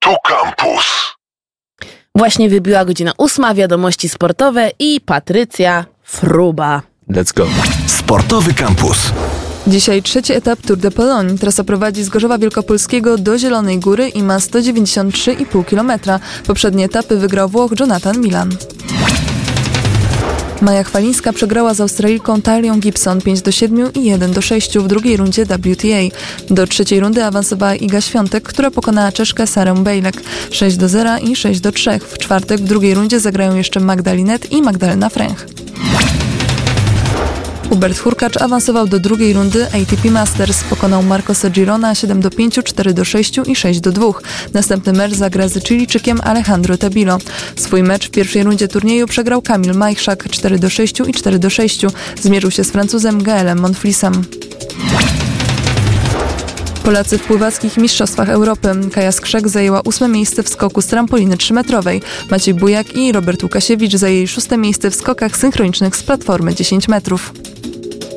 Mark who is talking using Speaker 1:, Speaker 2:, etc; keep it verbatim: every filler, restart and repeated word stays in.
Speaker 1: Tu Campus.
Speaker 2: Właśnie wybiła godzina ósma, wiadomości sportowe i Patrycja Fruba.
Speaker 3: Let's go.
Speaker 1: Sportowy Campus.
Speaker 4: Dzisiaj trzeci etap Tour de Pologne. Trasa prowadzi z Gorzowa Wielkopolskiego do Zielonej Góry i ma sto dziewięćdziesiąt trzy i pół kilometra. Poprzednie etapy wygrał Włoch Jonathan Milan. Maja Chwalińska przegrała z Australijką Talią Gibson pięć do siedmiu i jeden do sześciu w drugiej rundzie W T A. Do trzeciej rundy awansowała Iga Świątek, która pokonała Czeszkę Sarę Bejlek sześć do zera i sześć do trzech. W czwartek w drugiej rundzie zagrają jeszcze Magda Linette i Magdalena Fręch. Hubert Hurkacz awansował do drugiej rundy A T P Masters. Pokonał Marcosa Girona siedem do pięciu, cztery do sześciu i sześć do dwóch. Następny mecz zagra z Chilijczykiem Alejandro Tabilo. Swój mecz w pierwszej rundzie turnieju przegrał Kamil Majchrzak cztery do sześciu i cztery do sześciu. Zmierzył się z Francuzem Gaelem Monfilsem. Polacy w pływackich mistrzostwach Europy. Kaja Skrzek zajęła ósme miejsce w skoku z trampoliny trzymetrowej. Maciej Bujak i Robert Łukasiewicz zajęli szóste miejsce w skokach synchronicznych z platformy dziesięć metrów.